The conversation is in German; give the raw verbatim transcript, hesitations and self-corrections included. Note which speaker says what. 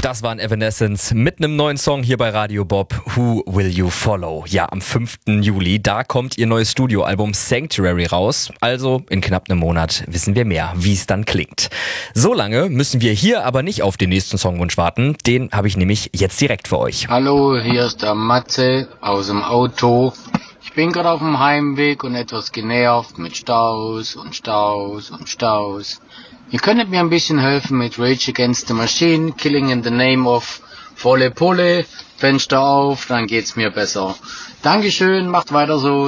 Speaker 1: Das waren Evanescence mit einem neuen Song hier bei Radio Bob, Who Will You Follow? Ja, am fünften Juli, da kommt ihr neues Studioalbum Sanctuary raus. Also in knapp einem Monat wissen wir mehr, wie es dann klingt. So lange müssen wir hier aber nicht auf den nächsten Songwunsch warten. Den habe ich nämlich jetzt direkt für euch.
Speaker 2: Hallo, hier ist der Matze aus dem Auto. Ich bin gerade auf dem Heimweg und etwas genervt mit Staus und Staus und Staus. Ihr könntet mir ein bisschen helfen mit Rage Against the Machine, Killing in the Name of, volle Pulle, Fenster auf, dann geht's mir besser. Dankeschön, macht weiter so.